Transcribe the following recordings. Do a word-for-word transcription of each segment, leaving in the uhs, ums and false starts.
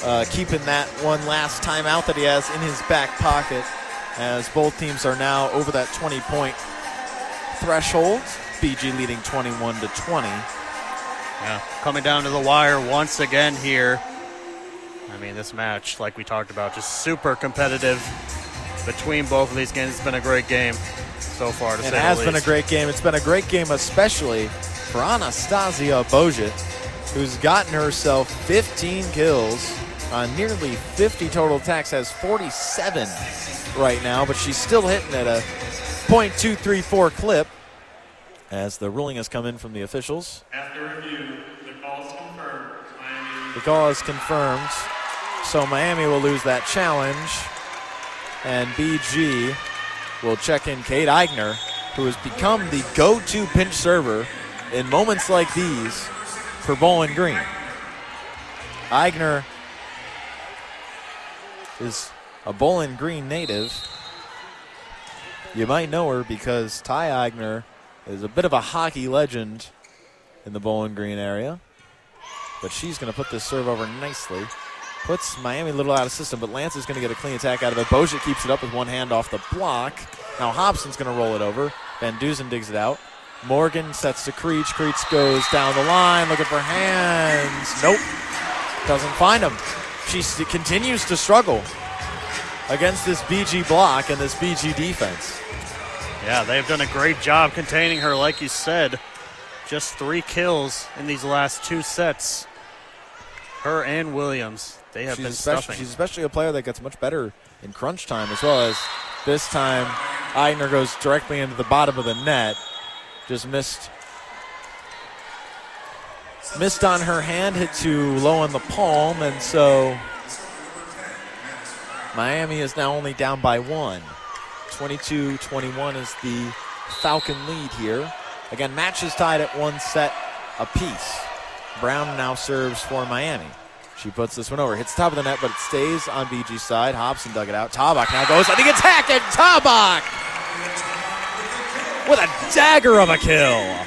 uh, keeping that one last timeout that he has in his back pocket, as both teams are now over that twenty-point threshold. B G leading twenty-one to twenty. Yeah, coming down to the wire once again here. I mean, this match, like we talked about, just super competitive between both of these games. It's been a great game so far, to say the least. It has been a great game. It's been a great game, especially for Anastasia Bozic, who's gotten herself fifteen kills on nearly fifty total attacks, has forty-seven right now, but she's still hitting at a point two three four clip as the ruling has come in from the officials. After review, the call is confirmed. Miami. The call is confirmed, so Miami will lose that challenge, and B G will check in Kate Eigner, who has become the go-to pinch server in moments like these for Bowling Green. Eigner is a Bowling Green native. You might know her because Ty Eigner is a bit of a hockey legend in the Bowling Green area. But she's going to put this serve over nicely. Puts Miami a little out of system, but Lance is going to get a clean attack out of it. Bozic keeps it up with one hand off the block. Now Hobson's going to roll it over. Van Dusen digs it out. Morgan sets to Creech. Creech goes down the line looking for hands. Nope. Doesn't find him. She st- continues to struggle against this B G block and this B G defense. Yeah, they've done a great job containing her, like you said. Just three kills in these last two sets. Her and Williams, they have she's been especially, stuffing. She's especially a player that gets much better in crunch time, as well as this time Eigner goes directly into the bottom of the net. Just missed. Missed on her hand, hit too low on the palm, and so Miami is now only down by one. twenty-two twenty-one is the Falcon lead here. Again, match is tied at one set apiece. Brown now serves for Miami. She puts this one over, hits the top of the net, but it stays on B G's side. Hobson dug it out. Tabak now goes on the attack, and Tabak with a dagger of a kill.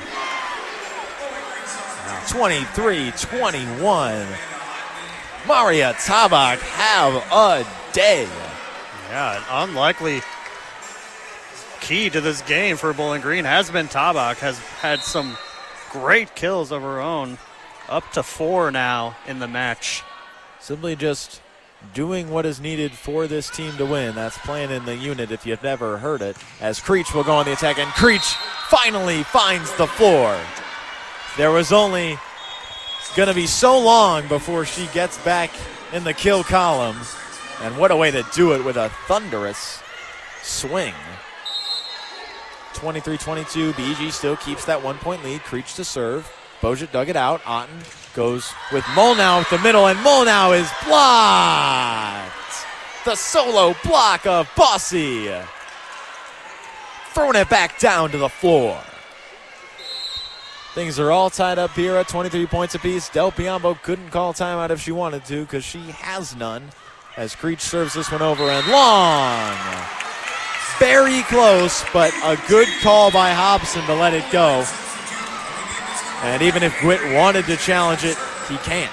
twenty-three twenty-one. Maria Tabak have a day. Yeah, an unlikely key to this game for Bowling Green has been Tabak, has had some great kills of her own, up to four now in the match. Simply just doing what is needed for this team to win. That's playing in the unit if you've never heard it, as Creech will go on the attack, and Creech finally finds the floor. There was only going to be so long before she gets back in the kill column, and what a way to do it with a thunderous swing. twenty-three twenty-two, B G still keeps that one-point lead. Creech to serve. Bozic dug it out. Otten goes with Molnau at the middle, and Molnau is blocked. The solo block of Bossy. Throwing it back down to the floor. Things are all tied up here at twenty-three points apiece. Del Piombo couldn't call timeout if she wanted to because she has none, as Creech serves this one over and long. Very close, but a good call by Hobson to let it go. And even if Gwitt wanted to challenge it, he can't.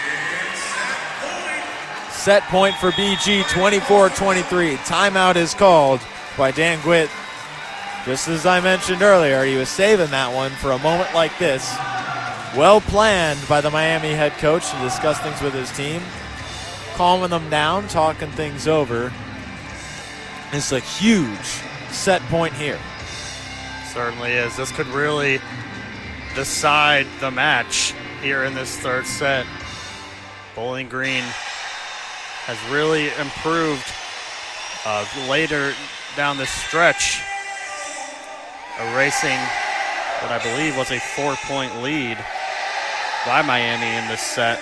Set point for B G, twenty-four twenty-three. Timeout is called by Dan Gwitt. Just as I mentioned earlier, he was saving that one for a moment like this. Well planned by the Miami head coach to discuss things with his team. Calming them down, talking things over. It's a huge set point here. Certainly is. This could really decide the match here in this third set. Bowling Green has really improved uh, later down the stretch, erasing what I believe was a four-point lead by Miami in this set.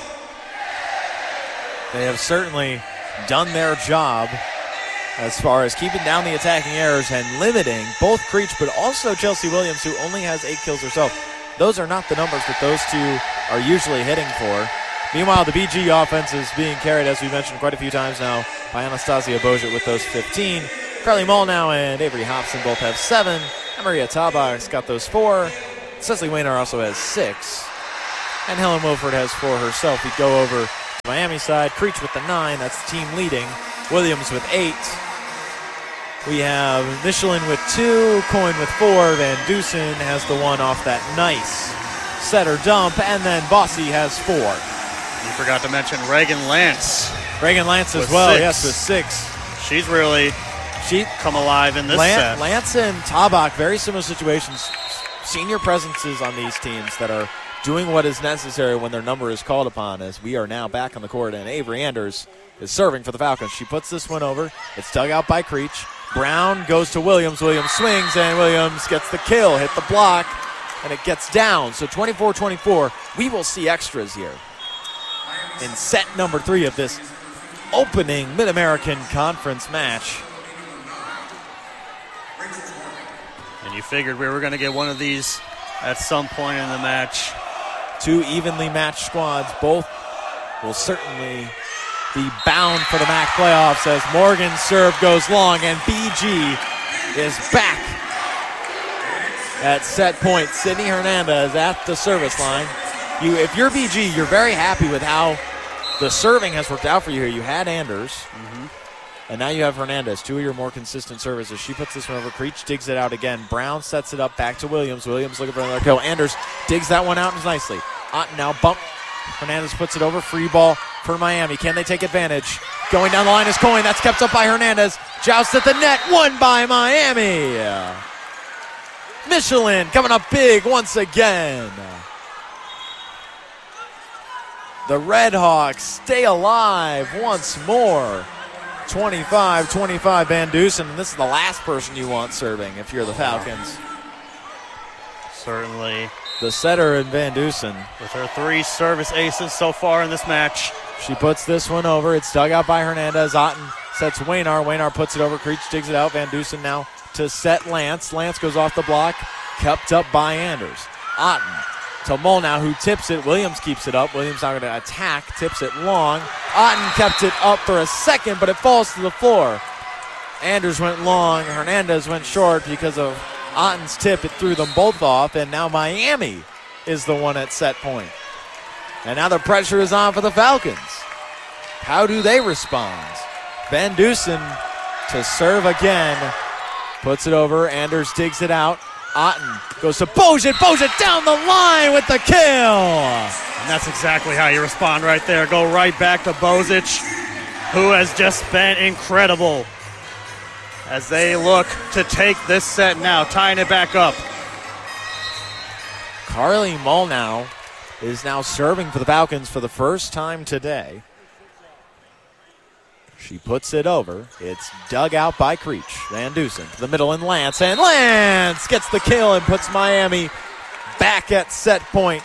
They have certainly done their job as far as keeping down the attacking errors and limiting both Creech but also Chelsea Williams, who only has eight kills herself. Those are not the numbers that those two are usually hitting for. Meanwhile, the B G offense is being carried, as we mentioned quite a few times now, by Anastasia Bozic with those fifteen. Carly Molnau and Avery Hobson both have seven. And Maria Tabak's got those four. Cecily Wayner also has six. And Helen Wilford has four herself. We go over Miami side, Creech with the nine. That's the team leading. Williams with eight. We have Michelin with two, Coyne with four. Van Dusen has the one off that nice setter dump, and then Bossy has four. You forgot to mention Reagan Lance. Reagan Lance as With well, six. yes, with six. She's really She come alive in this Lan- set. Lance and Tabak, very similar situations. Senior presences on these teams that are doing what is necessary when their number is called upon, as we are now back on the court, and Avery Anders is serving for the Falcons. She puts this one over. It's dug out by Creech. Brown goes to Williams. Williams swings, and Williams gets the kill, hit the block, and it gets down. So twenty-four twenty-four, we will see extras here in set number three of this opening Mid-American Conference match. And you figured we were going to get one of these at some point in the match. Two evenly matched squads. Both will certainly be bound for the M A C playoffs as Morgan's serve goes long, and B G is back at set point. Sydney Hernandez at the service line. You, if you're B G, you're very happy with how the serving has worked out for you here. You had Anders, Mm-hmm. and now you have Hernandez, two of your more consistent services. She puts this one over. Creech digs it out again. Brown sets it up back to Williams. Williams looking for another kill. Anders digs that one out nicely. Otten now bump. Hernandez puts it over. Free ball for Miami. Can they take advantage? Going down the line is Coyne. That's kept up by Hernandez. Joust at the net. Won by Miami. Michelin coming up big once again. The Red Hawks stay alive once more. twenty-five twenty-five Van Dusen, and this is the last person you want serving if you're the Falcons. Certainly. The setter in Van Dusen. With her three service aces so far in this match. She puts this one over. It's dug out by Hernandez. Otten sets Waynar. Waynar puts it over. Creech digs it out. Van Dusen now to set Lance. Lance goes off the block. Kept up by Anders. Otten to Molnau, who tips it. Williams keeps it up. Williams now going to attack. Tips it long. Otten kept it up for a second, but it falls to the floor. Anders went long. Hernandez went short because of Otten's tip. It threw them both off, and now Miami is the one at set point. And now the pressure is on for the Falcons. How do they respond? Van Dusen to serve again. Puts it over. Anders digs it out. Otten goes to Bojan. Bojan down the line with the kill. And that's exactly how you respond right there. Go right back to Bozic, who has just been incredible as they look to take this set now, tying it back up. Carly Molnau is now serving for the Falcons for the first time today. She puts it over. It's dug out by Creech. Van Dusen to the middle, and Lance. And Lance gets the kill and puts Miami back at set point.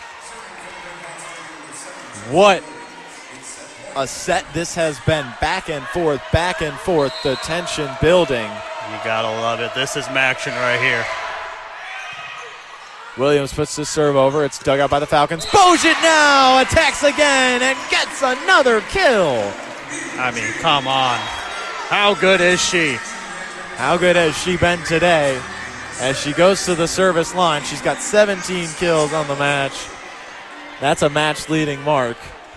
What a set this has been. Back and forth, back and forth. The tension building. You gotta love it. This is action right here. Williams puts the serve over. It's dug out by the Falcons. Bojan now attacks again and gets another kill. I mean, come on. How good is she? How good has she been today? As she goes to the service line, she's got seventeen kills on the match. That's a match-leading mark.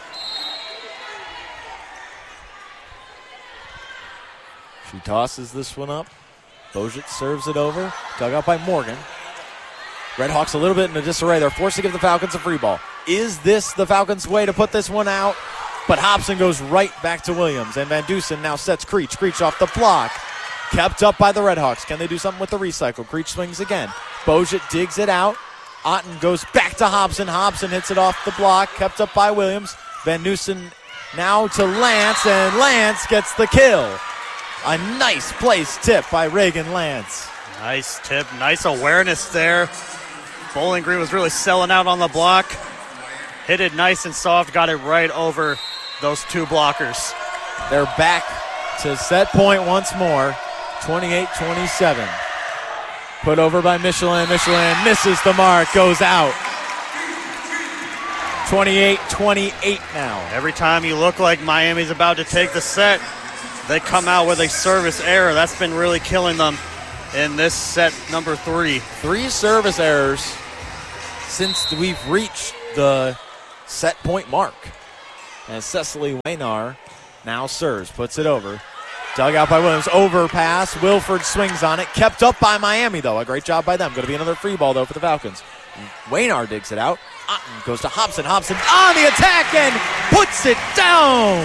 She tosses this one up. Bozic serves it over. Dug out by Morgan. Redhawks a little bit in a disarray. They're forced to give the Falcons a free ball. Is this the Falcons' way to put this one out? But Hobson goes right back to Williams, and Van Dusen now sets Creech. Creech off the block. Kept up by the Redhawks. Can they do something with the recycle? Creech swings again. Bozic digs it out. Otten goes back to Hobson. Hobson hits it off the block. Kept up by Williams. Van Dusen now to Lance, and Lance gets the kill. A nice place tip by Reagan Lance. Nice tip. Nice awareness there. Bowling Green was really selling out on the block. Hit it nice and soft. Got it right over those two blockers. They're back to set point once more. twenty-eight twenty-seven. Put over by Michelin. Michelin misses the mark. Goes out. twenty-eight twenty-eight now. Every time you look like Miami's about to take the set, they come out with a service error. That's been really killing them in this set number three. Three service errors since we've reached the set point mark. as Cecily Waynar now serves, puts it over. Dug out by Williams, overpass, Wilford swings on it, kept up by Miami though, a great job by them. Going to be another free ball though for the Falcons. Waynar digs it out, Otten goes to Hobson, Hobson on the attack and puts it down!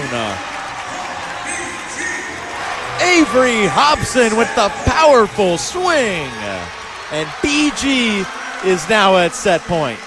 Avery Hobson with the powerful swing, and B G is now at set point.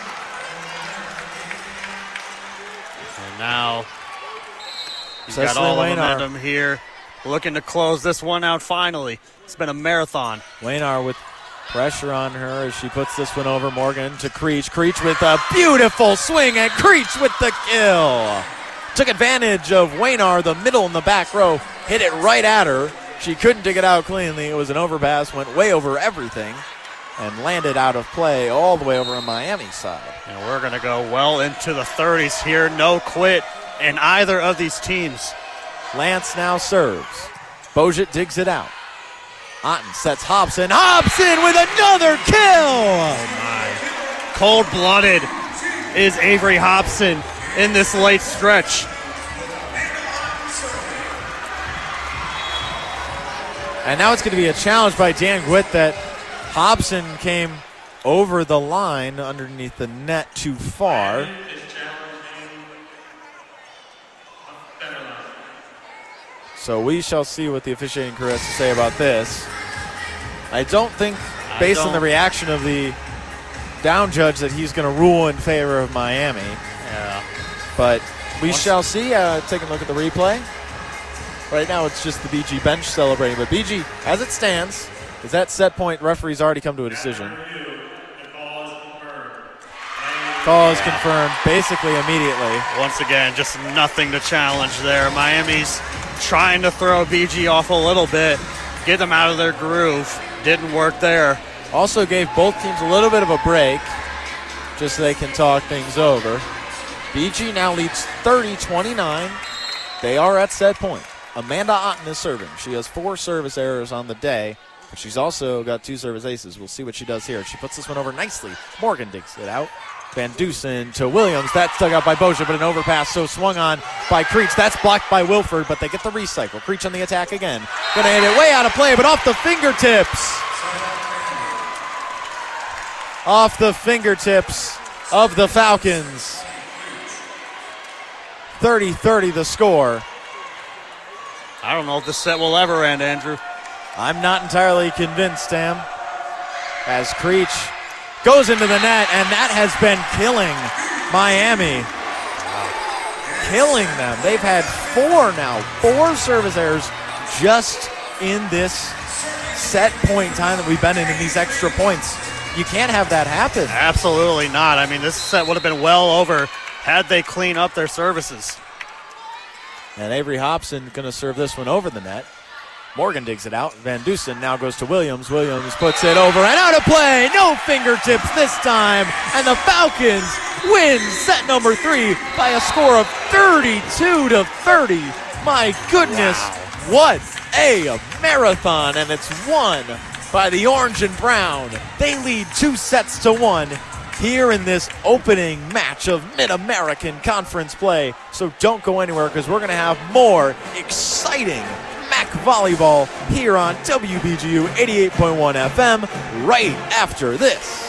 And now he's Cecily got all the Waynar. momentum here, looking to close this one out finally. It's been a marathon. Waynar with pressure on her as she puts this one over. Morgan to Creech. Creech with a beautiful swing, and Creech with the kill. Took advantage of Waynar, the middle and the back row, hit it right at her. She couldn't dig it out cleanly. It was an overpass, went way over everything, and landed out of play all the way over on Miami's side. And we're going to go well into the thirties here. No quit in either of these teams. Lance now serves. Bojet digs it out. Otten sets Hobson. Hobson with another kill! Oh my. Cold-blooded is Avery Hobson in this late stretch. And now it's going to be a challenge by Dan Gwitt that Hobson came over the line underneath the net too far. So we shall see what the officiating crew has to say about this. I don't think, based on the reaction of the down judge, that he's going to rule in favor of Miami. Yeah. But we Once- shall see. Uh, take a look at the replay. Right now it's just the B G bench celebrating. But B G, as it stands, is that set point, referee's already come to a decision. Call is confirmed basically immediately. Once again, just nothing to challenge there. Miami's trying to throw B G off a little bit, get them out of their groove. Didn't work there. Also gave both teams a little bit of a break just so they can talk things over. B G now leads thirty twenty-nine. They are at set point. Amanda Otten is serving. She has four service errors on the day, but she's also got two service aces. We'll see what she does here. She puts this one over nicely. Morgan digs it out. Van Dusen to Williams. That's dug out by Boja, but an overpass, so swung on by Creech. That's blocked by Wilford, but they get the recycle. Creech on the attack again. Gonna hit it way out of play, but off the fingertips. Off the fingertips of the Falcons. thirty thirty the score. I don't know if this set will ever end, Andrew. I'm not entirely convinced, Tam. As Creech goes into the net, and that has been killing Miami. Killing them. They've had four now, four service errors just in this set point time that we've been in, in these extra points. You can't have that happen. Absolutely not. I mean, this set would have been well over had they clean up their services. And Avery Hobson going to serve this one over the net. Morgan digs it out. Van Dusen now goes to Williams. Williams puts it over and out of play. No fingertips this time. And the Falcons win set number three by a score of thirty-two to thirty. My goodness, what a marathon. And it's won by the Orange and Brown. They lead two sets to one here in this opening match of Mid-American Conference play. So don't go anywhere because we're going to have more exciting M A C volleyball here on W B G U eighty-eight point one F M right after this.